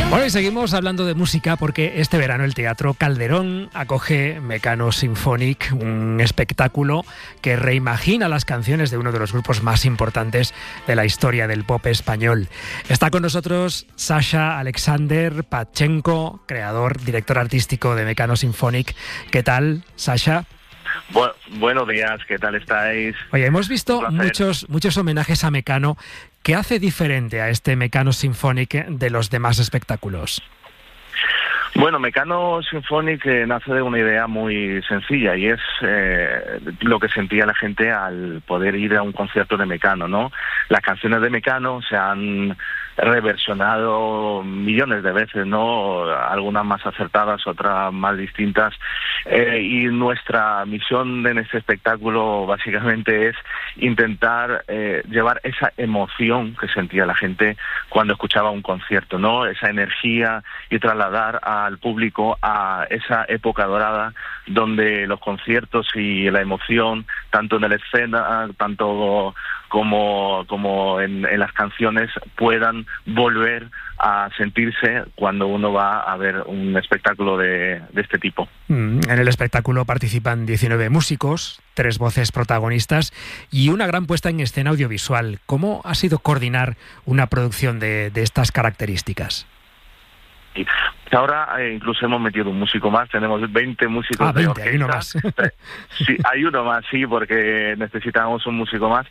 Bueno, y seguimos hablando de música porque este verano el Teatro Calderón acoge Mecano Symphonic, un espectáculo que reimagina las canciones de uno de los grupos más importantes de la historia del pop español. Está con nosotros Sasha Alexander Pachenko, creador, director artístico de Mecano Symphonic. ¿Qué tal, Sasha? Buenos días, ¿qué tal estáis? Oye, hemos visto muchos homenajes a Mecano. ¿Qué hace diferente a este Mecano Symphonic de los demás espectáculos? Bueno, Mecano Symphonic nace de una idea muy sencilla y es lo que sentía la gente al poder ir a un concierto de Mecano, ¿no? Las canciones de Mecano se han reversionado millones de veces, ¿no? Algunas más acertadas, otras más distintas. Y nuestra misión en este espectáculo básicamente es intentar llevar esa emoción que sentía la gente cuando escuchaba un concierto, ¿no? Esa energía y trasladar al público a esa época dorada donde los conciertos y la emoción, tanto en la escena, tanto como en las canciones, puedan volver a sentirse cuando uno va a ver un espectáculo de este tipo. En el espectáculo participan 19 músicos, 3 voces protagonistas y una gran puesta en escena audiovisual. ¿Cómo ha sido coordinar una producción de estas características? Ahora incluso hemos metido un músico más, tenemos 20 músicos de orquesta. Hay uno más. Sí, hay uno más, sí, porque necesitábamos un músico más.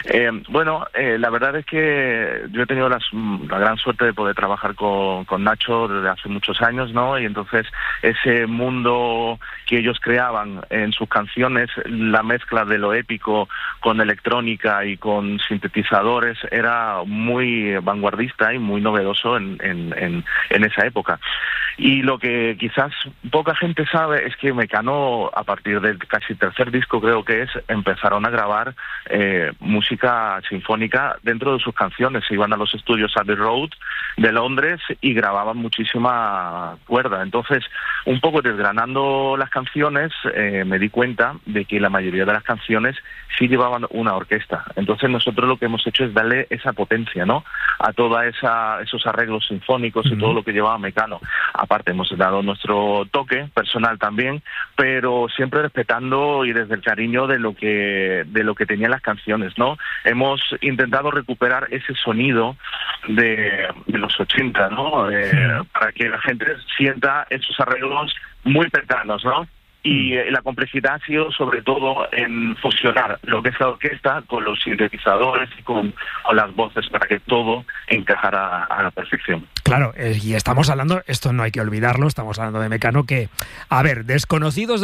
La verdad es que yo he tenido la gran suerte de poder trabajar con Nacho desde hace muchos años, ¿no? Y entonces ese mundo que ellos creaban en sus canciones, la mezcla de lo épico con electrónica y con sintetizadores, era muy vanguardista y muy novedoso en esa época. Y lo que quizás poca gente sabe es que Mecano, a partir del casi tercer disco, creo que es, empezaron a grabar música sinfónica dentro de sus canciones. Se iban a los estudios Abbey Road de Londres y grababan muchísima cuerda. Entonces, un poco desgranando las canciones, me di cuenta de que la mayoría de las canciones sí llevaban una orquesta. Entonces nosotros lo que hemos hecho es darle esa potencia, ¿no?, a toda esos arreglos sinfónicos y todo lo que llevaba Mecano. Aparte hemos dado nuestro toque personal también, pero siempre respetando y desde el cariño de lo que tenían las canciones, ¿no? Hemos intentado recuperar ese sonido de los 80, ¿no? Para que la gente sienta esos arreglos muy cercanos, ¿no? Y la complejidad ha sido sobre todo en fusionar lo que es la orquesta con los sintetizadores y con las voces para que todo encajara a la perfección. Claro, y estamos hablando, esto no hay que olvidarlo, estamos hablando de Mecano que, a ver, desconocidos,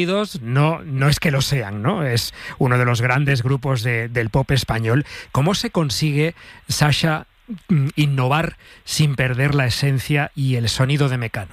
no es que lo sean, ¿no? Es uno de los grandes grupos del pop español. ¿Cómo se consigue, Sasha, innovar sin perder la esencia y el sonido de Mecano?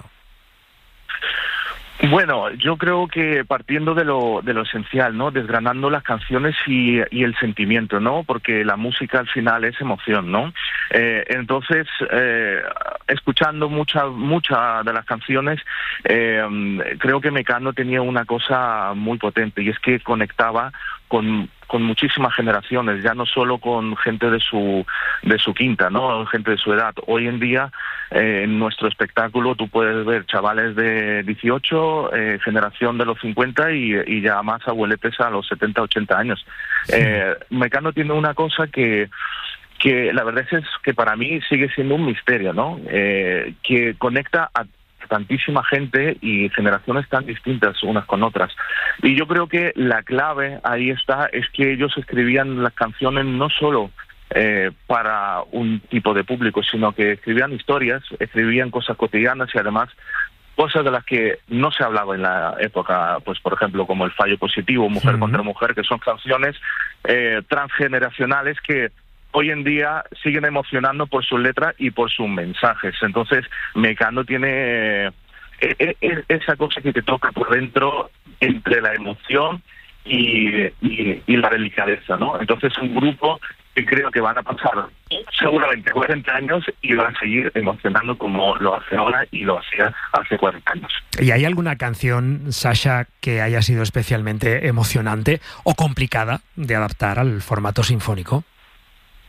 Bueno, yo creo que partiendo de lo esencial, ¿no? Desgranando las canciones y el sentimiento, ¿no? Porque la música al final es emoción, ¿no? Entonces, escuchando muchas de las canciones, creo que Mecano tenía una cosa muy potente y es que conectaba con muchísimas generaciones, ya no solo con gente de su quinta, ¿no?, gente de su edad. Hoy en día, en nuestro espectáculo, tú puedes ver chavales de 18, generación de los 50 y ya más abueletes a los 70, 80 años. Mecano tiene una cosa que la verdad es que para mí sigue siendo un misterio, ¿no? Que conecta a tantísima gente y generaciones tan distintas unas con otras. Y yo creo que la clave ahí está, es que ellos escribían las canciones no solo para un tipo de público, sino que escribían historias, escribían cosas cotidianas y además cosas de las que no se hablaba en la época, pues por ejemplo como El fallo positivo, Mujer contra mujer, que son canciones transgeneracionales que hoy en día siguen emocionando por sus letras y por sus mensajes. Entonces, Mecano tiene esa cosa que te toca por dentro entre la emoción y la delicadeza, ¿no? Entonces, un grupo que creo que van a pasar seguramente 40 años y van a seguir emocionando como lo hace ahora y lo hacía hace 40 años. ¿Y hay alguna canción, Sasha, que haya sido especialmente emocionante o complicada de adaptar al formato sinfónico?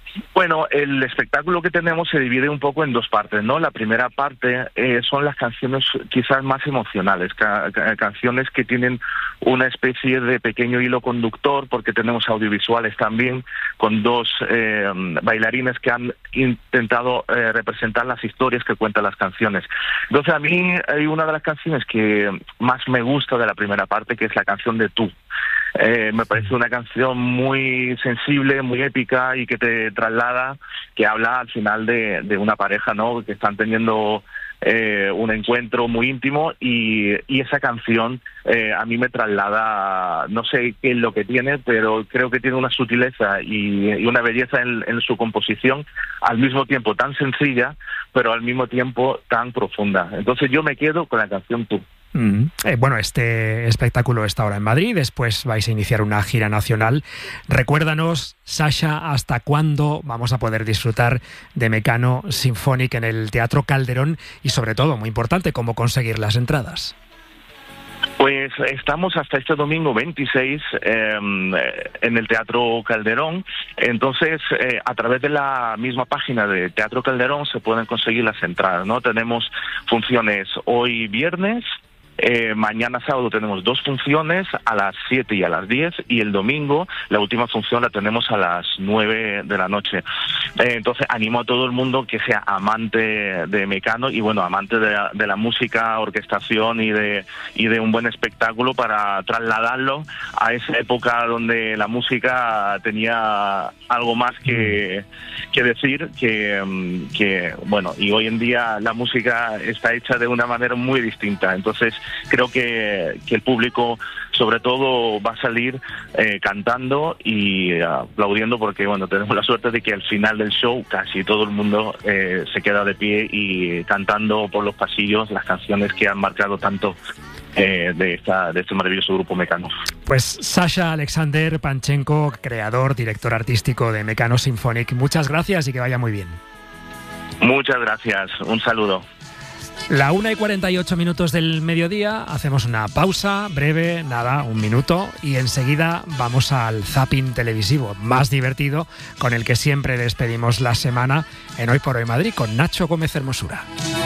Bueno, el espectáculo que tenemos se divide un poco en dos partes, ¿no? La primera parte son las canciones quizás más emocionales, canciones que tienen una especie de pequeño hilo conductor, porque tenemos audiovisuales también, con dos bailarines que han intentado representar las historias que cuentan las canciones. Entonces, a mí hay una de las canciones que más me gusta de la primera parte, que es la canción de Tú. Me parece una canción muy sensible, muy épica y que te traslada, que habla al final de una pareja, ¿no? Que están teniendo un encuentro muy íntimo y esa canción a mí me traslada, no sé qué es lo que tiene, pero creo que tiene una sutileza y una belleza en su composición, al mismo tiempo tan sencilla, pero al mismo tiempo tan profunda. Entonces yo me quedo con la canción Tú. Bueno, este espectáculo está ahora en Madrid, después vais a iniciar una gira nacional. Recuérdanos, Sasha, ¿hasta cuándo vamos a poder disfrutar de Mecano Symphonic en el Teatro Calderón? Y sobre todo, muy importante, ¿cómo conseguir las entradas? Pues estamos hasta este domingo 26 en el Teatro Calderón. Entonces, a través de la misma página de Teatro Calderón se pueden conseguir las entradas, ¿no? Tenemos funciones hoy viernes, mañana sábado tenemos 2 funciones a las 7 y a las 10, y el domingo la última función la tenemos a las 9 de la noche. Entonces animo a todo el mundo que sea amante de Mecano y bueno, amante de la música, orquestación y de un buen espectáculo, para trasladarlo a esa época donde la música tenía algo más que decir, que bueno, y hoy en día la música está hecha de una manera muy distinta. Entonces creo que el público sobre todo va a salir cantando y aplaudiendo, porque bueno, tenemos la suerte de que al final del show casi todo el mundo se queda de pie y cantando por los pasillos las canciones que han marcado tanto de este maravilloso grupo Mecano. Pues Sasha Alexander Panchenko, creador, director artístico de Mecano Symphonic, muchas gracias y que vaya muy bien. Muchas gracias, un saludo. La 1:48 del mediodía, hacemos una pausa breve, nada, 1 minuto, y enseguida vamos al zapping televisivo más divertido, con el que siempre despedimos la semana en Hoy por Hoy Madrid, con Nacho Gómez Hermosura.